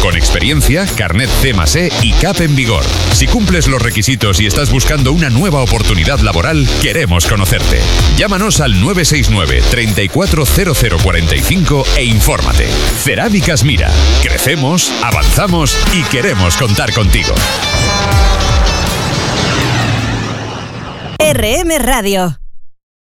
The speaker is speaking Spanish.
con experiencia, carnet C+E y CAP en vigor. Si cumples los requisitos y estás buscando una nueva oportunidad laboral, queremos conocerte. Llámanos al 969 340045 e infórmate. Cerámicas Mira. Crecemos, avanzamos y queremos contar contigo. RM Radio.